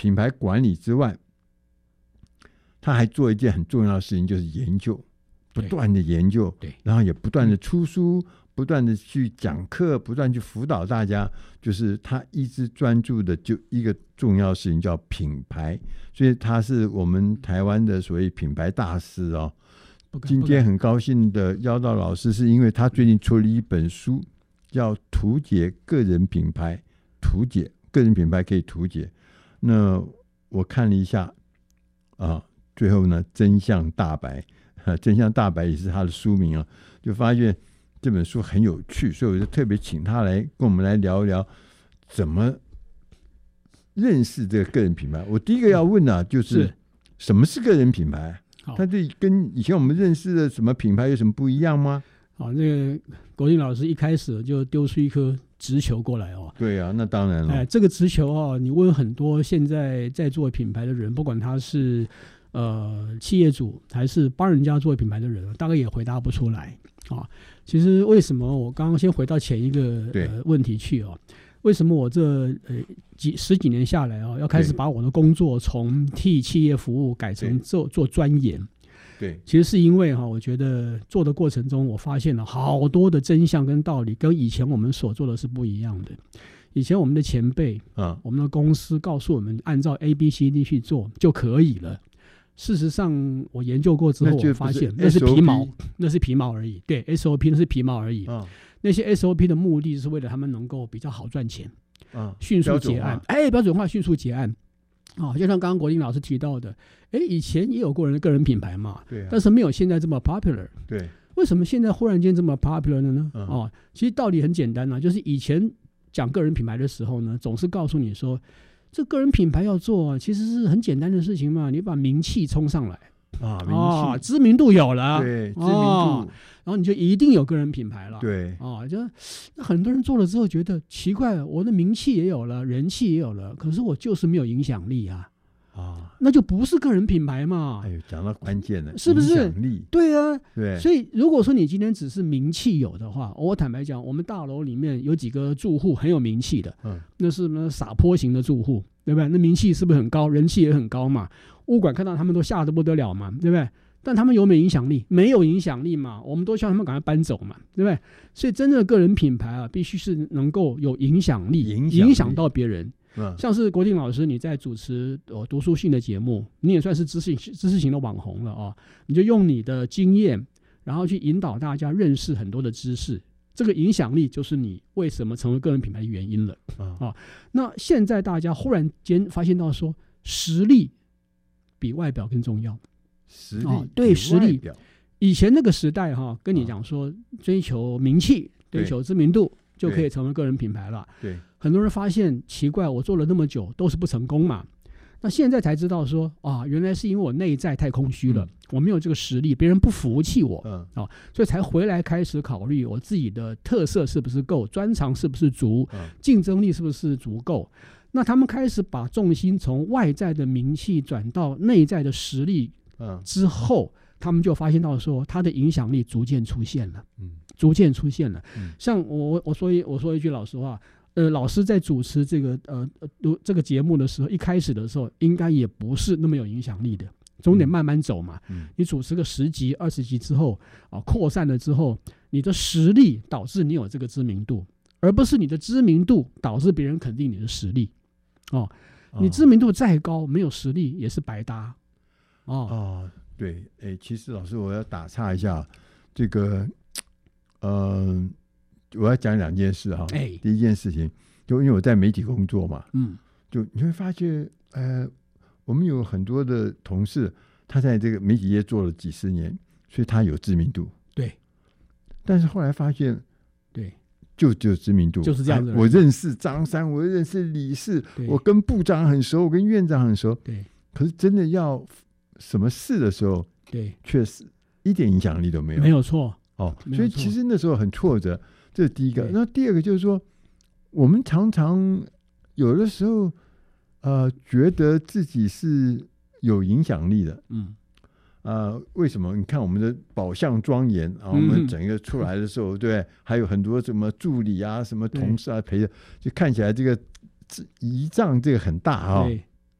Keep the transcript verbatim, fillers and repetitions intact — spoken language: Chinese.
品牌管理之外，他还做一件很重要的事情，就是研究，不断的研究，然后也不断的出书，不断的去讲课，不断去辅导大家，就是他一直专注的就一个重要的事情叫品牌，所以他是我们台湾的所谓品牌大师哦。今天很高兴的邀到老师，是因为他最近出了一本书，叫《图解个人品牌》，图解个人品牌可以图解。那我看了一下啊，最后呢，真相大白，啊、真相大白也是他的书名啊，就发现这本书很有趣，所以我就特别请他来跟我们来聊一聊怎么认识这个个人品牌。我第一个要问啊，就是什么是个人品牌？它对跟以前我们认识的什么品牌有什么不一样吗？ 好，那个国定老师一开始就丢出一颗直球过来哦。 对啊，那当然了。 哎，这个直球哦，你问很多现在在做品牌的人，不管他是呃企业主还是帮人家做品牌的人，大概也回答不出来啊。其实为什么我刚刚先回到前一个呃问题去哦？为什么我这呃几十几年下来啊、哦，要开始把我的工作从替企业服务改成做做钻研？ 对， 其实是因为哈、哦，我觉得做的过程中，我发现了好多的真相跟道理，跟以前我们所做的是不一样的。以前我们的前辈啊，我们的公司告诉我们按照 A B C D 去做就可以了。事实上，我研究过之后，我发现那是皮毛，那是皮毛而已。对 ，S O P 那是皮毛而已。啊那些 S O P 的目的是为了他们能够比较好赚钱，啊，迅速结案，哎，标准化，迅速结案，啊，就像刚刚国定老师提到的，哎，以前也有过人的个人品牌嘛，对、啊，但是没有现在这么 popular， 对，为什么现在忽然间这么 popular 了呢？嗯、哦，其实道理很简单啊，就是以前讲个人品牌的时候呢，总是告诉你说，这个人品牌要做，其实是很简单的事情嘛，你把名气冲上来。啊，名气、哦，知名度有了， 对，知名度、 哦，然后你就一定有个人品牌了， 对， 啊、哦，就那很多人做了之后觉得奇怪，我的名气也有了，人气也有了，可是我就是没有影响力啊，啊，那就不是个人品牌嘛。 哎呦，讲到关键了， 是不是？ 影响力， 对啊， 对。 所以如果说你今天只是名气有的话，我坦白讲，我们大楼里面有几个住户很有名气的，嗯，那是那撒泼型的住户，对不对？那名气是不是很高？人气也很高嘛。物管看到他们都吓得不得了嘛，对不对？但他们有没有影响力？没有影响力嘛，我们都希望他们赶快搬走嘛，对不对？所以真正的个人品牌啊，必须是能够有影响力，影响, 影响到别人。嗯、像是国定老师，你在主持、呃、读书性的节目，你也算是知识知识型的网红了哦。你就用你的经验，然后去引导大家认识很多的知识，这个影响力就是你为什么成为个人品牌的原因了、嗯哦、那现在大家忽然间发现到说，实力比外表更重要。 实力、 哦、对实力，以前那个时代哈、哦，跟你讲说追求名气、追求知名度就可以成为个人品牌了。对，很多人发现奇怪，我做了那么久都是不成功嘛。那现在才知道说啊，原来是因为我内在太空虚了、嗯，我没有这个实力，别人不服气我，嗯，哦，所以才回来开始考虑我自己的特色是不是够，专长是不是足，嗯、竞争力是不是足够。那他们开始把重心从外在的名气转到内在的实力。之后他们就发现到说他的影响力逐渐出现了，嗯，逐渐出现了。嗯、像我我说一我说一句老实话，呃，老师在主持这个呃这个节目的时候，一开始的时候应该也不是那么有影响力的，总得慢慢走嘛。嗯、你主持个十集二十集之后啊，扩散了之后，你的实力导致你有这个知名度，而不是你的知名度导致别人肯定你的实力。哦，你知名度再高，没有实力也是白搭。哦, 哦，对，哎，其实老师我要打岔一下，这个，呃，我要讲两件事哈。哎，第一件事情，就因为我在媒体工作嘛，嗯，就你会发现，呃，我们有很多的同事，他在这个媒体业做了几十年，所以他有知名度。 对， 但是后来发现， 对， 就只有知名度， 就是这样子。 我认识张三，我认识李四，我跟部长很熟，我跟院长很熟。 对， 可是真的要什么事的时候， 对， 确实一点影响力都没有， 没有错哦。所以其实那时候很挫折，这是第一个。那第二个就是说，我们常常有的时候，呃，觉得自己是有影响力的，嗯，呃，为什么？你看我们的宝相庄严啊，我们整个出来的时候，嗯、对，还有很多什么助理啊、什么同事啊陪着，就看起来这个仪仗这个很大啊、哦。